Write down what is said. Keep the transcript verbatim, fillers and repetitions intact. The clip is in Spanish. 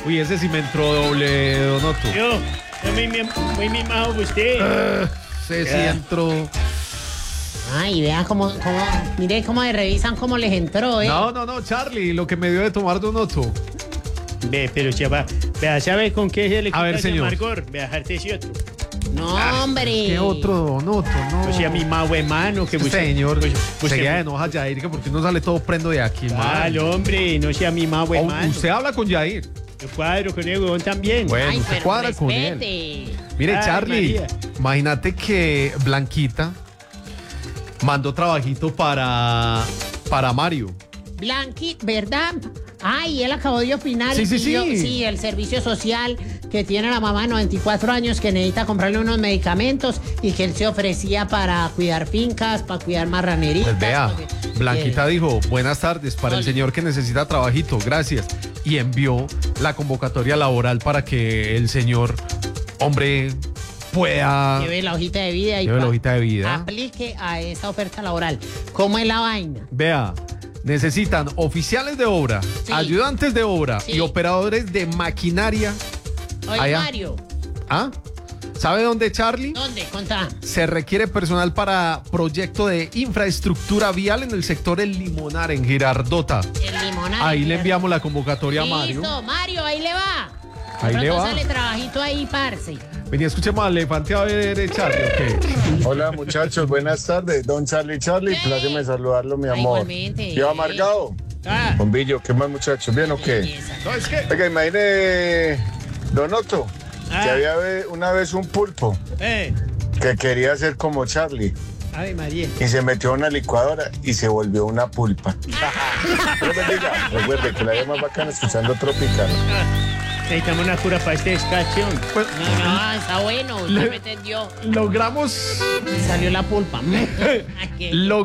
Uy, ese sí me entró doble, Donoto. Yo, yo muy, muy, muy mimado que usted. Uh, ese sí entró. Ay, vea cómo, cómo, mire cómo le revisan cómo les entró, ¿eh? No, no, no, Charlie, lo que me dio de tomar Donoto. Ve, pero ya va. Vea, ¿sabe con qué se le quita ver, ese señor. amargor? Vea, jarte ese otro. No, hombre. ¿Qué otro Donoto? No. O sea, mi mau hermano que Este señor, Pues, pues, seguía de enoja Yair, que porque no sale todo prendo de aquí, Mal, man. hombre, no sea mi mau O- hermano. usted habla con Yair. Yo cuadro con el huevón también. Bueno, Ay, usted pero cuadra con él. respete. Mire, Ay, Charlie, María. imagínate que Blanquita mandó trabajito para, para Mario. Blanqui, ¿verdad? Ay, él acabó de opinar. Sí, y sí, pidió- sí. Sí, el servicio social que tiene la mamá de noventa y cuatro años que necesita comprarle unos medicamentos y que él se ofrecía para cuidar fincas, para cuidar marraneritas. Pues vea, porque- Blanquita que- dijo, buenas tardes para el Hola. señor que necesita trabajito, gracias. Y envió la convocatoria laboral para que el señor, hombre, pueda... Lleve la hojita de vida y Lleve la pa- hojita de vida. aplique a esa oferta laboral. ¿Cómo es la vaina? Vea, necesitan oficiales de obra, Sí. ayudantes de obra Sí. y operadores de maquinaria. Oye, Allá. Mario, ¿Ah? ¿Sabe dónde, Charlie? ¿dónde? Contá. Se requiere personal para proyecto de infraestructura vial en el sector El Limonar, en Girardota. El limonada. Ahí le enviamos la convocatoria a Mario. Listo, Mario, ahí le va. Ahí De le pronto va. sale trabajito ahí, parce. Vení, escuchemos al elefante a ver, eh, Charlie, ok. Hola muchachos, buenas tardes. Don Charlie Charlie, Hey. pláceme saludarlo, mi Ah, amor. igualmente. ¿Yo amargado? Ah, Bombillo, ¿qué más muchachos? ¿Bien o qué? Belleza. No, es que... Oiga, imagine, Don Otto, Ah. que había ve- una vez un pulpo eh. que quería ser como Charlie Ave María. y se metió a una licuadora y se volvió una pulpa. Dios bendiga. Recuerde que la vida más bacana escuchando Tropical. Necesitamos una cura para esta escación. Pues, No, no, está bueno. Le- Usted me entendió. logramos... Me salió la pulpa. Aquello. lo-